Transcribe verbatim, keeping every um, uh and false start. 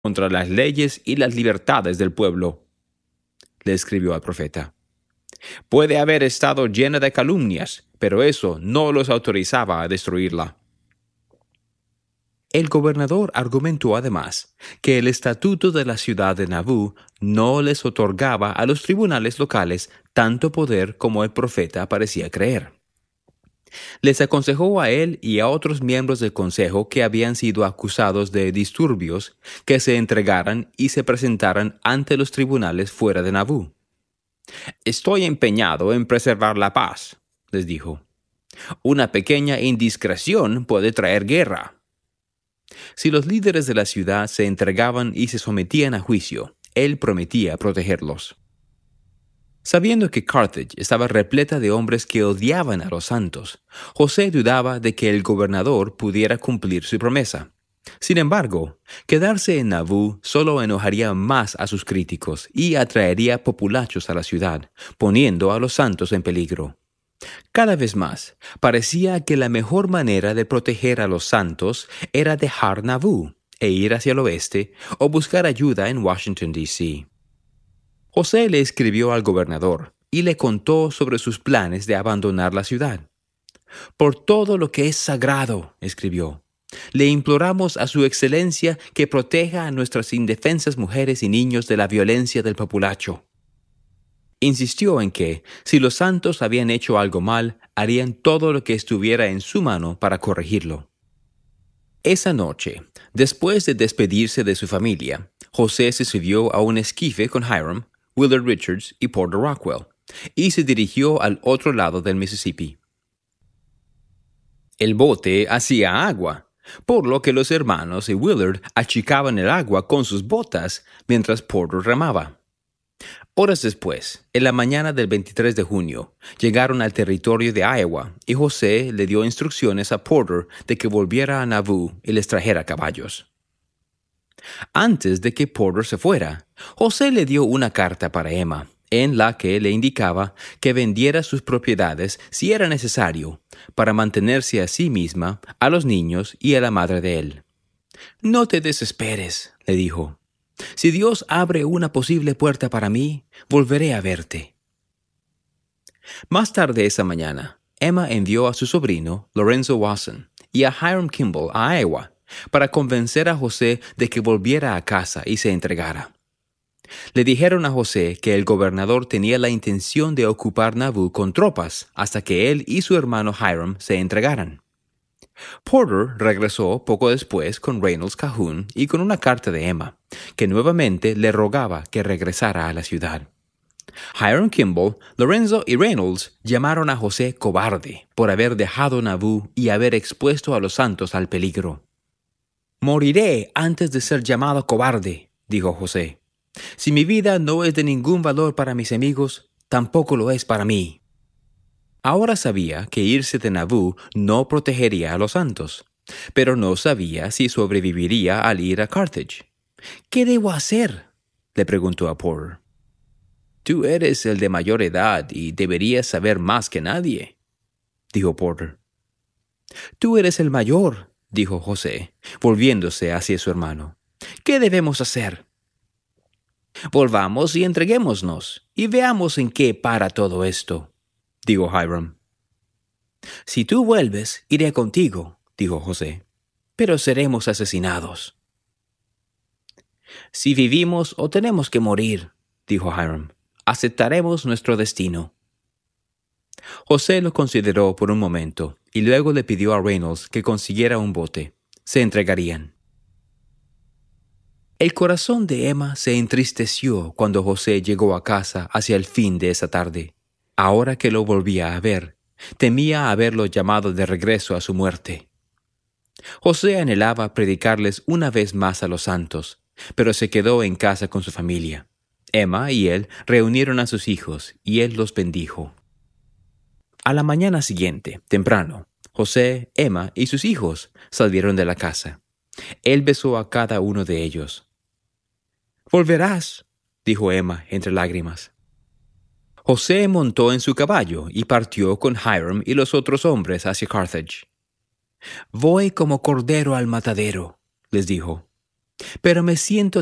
contra las leyes y las libertades del pueblo, le escribió al profeta. Puede haber estado llena de calumnias, pero eso no los autorizaba a destruirla. El gobernador argumentó además que el estatuto de la ciudad de Nauvoo no les otorgaba a los tribunales locales tanto poder como el profeta parecía creer. Les aconsejó a él y a otros miembros del consejo que habían sido acusados de disturbios que se entregaran y se presentaran ante los tribunales fuera de Nauvoo. Estoy empeñado en preservar la paz, les dijo. Una pequeña indiscreción puede traer guerra. Si los líderes de la ciudad se entregaban y se sometían a juicio, él prometía protegerlos. Sabiendo que Carthage estaba repleta de hombres que odiaban a los santos, José dudaba de que el gobernador pudiera cumplir su promesa. Sin embargo, quedarse en Nauvoo solo enojaría más a sus críticos y atraería populachos a la ciudad, poniendo a los santos en peligro. Cada vez más, parecía que la mejor manera de proteger a los santos era dejar Nauvoo e ir hacia el oeste o buscar ayuda en Washington, D C José le escribió al gobernador y le contó sobre sus planes de abandonar la ciudad. Por todo lo que es sagrado, escribió, le imploramos a su excelencia que proteja a nuestras indefensas mujeres y niños de la violencia del populacho. Insistió en que, si los santos habían hecho algo mal, harían todo lo que estuviera en su mano para corregirlo. Esa noche, después de despedirse de su familia, José se subió a un esquife con Hiram, Willard Richards y Porter Rockwell, y se dirigió al otro lado del Mississippi. El bote hacía agua, por lo que los hermanos y Willard achicaban el agua con sus botas mientras Porter remaba. Horas después, en la mañana del veintitrés de junio, llegaron al territorio de Iowa y José le dio instrucciones a Porter de que volviera a Nauvoo y les trajera caballos. Antes de que Porter se fuera, José le dio una carta para Emma, en la que le indicaba que vendiera sus propiedades si era necesario, para mantenerse a sí misma, a los niños y a la madre de él. «No te desesperes», le dijo. «Si Dios abre una posible puerta para mí, volveré a verte». Más tarde esa mañana, Emma envió a su sobrino, Lorenzo Wasson, y a Hiram Kimball a Iowa, para convencer a José de que volviera a casa y se entregara. Le dijeron a José que el gobernador tenía la intención de ocupar Nauvoo con tropas hasta que él y su hermano Hiram se entregaran. Porter regresó poco después con Reynolds Calhoun y con una carta de Emma, que nuevamente le rogaba que regresara a la ciudad. Hiram Kimball, Lorenzo y Reynolds llamaron a José cobarde por haber dejado Nauvoo y haber expuesto a los santos al peligro. «Moriré antes de ser llamado cobarde», dijo José. «Si mi vida no es de ningún valor para mis amigos, tampoco lo es para mí». Ahora sabía que irse de Nauvoo no protegería a los santos, pero no sabía si sobreviviría al ir a Carthage. «¿Qué debo hacer?», le preguntó a Porter. «Tú eres el de mayor edad y deberías saber más que nadie», dijo Porter. «Tú eres el mayor», dijo José, volviéndose hacia su hermano. «¿Qué debemos hacer?» «Volvamos y entreguémonos, y veamos en qué para todo esto», dijo Hiram. «Si tú vuelves, iré contigo», dijo José, «pero seremos asesinados». «Si vivimos o tenemos que morir», dijo Hiram, «aceptaremos nuestro destino». José lo consideró por un momento y luego le pidió a Reynolds que consiguiera un bote. Se entregarían. El corazón de Emma se entristeció cuando José llegó a casa hacia el fin de esa tarde. Ahora que lo volvía a ver, temía haberlo llamado de regreso a su muerte. José anhelaba predicarles una vez más a los santos, pero se quedó en casa con su familia. Emma y él reunieron a sus hijos y él los bendijo. A la mañana siguiente, temprano, José, Emma y sus hijos salieron de la casa. Él besó a cada uno de ellos. «Volverás», dijo Emma entre lágrimas. José montó en su caballo y partió con Hiram y los otros hombres hacia Carthage. «Voy como cordero al matadero», les dijo. pero me siento